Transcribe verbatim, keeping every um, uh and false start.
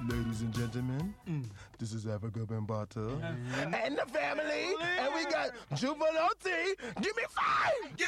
Ladies and gentlemen, mm. this is Africa Bambata mm. and the family, and we got Juvenile T. Give me five!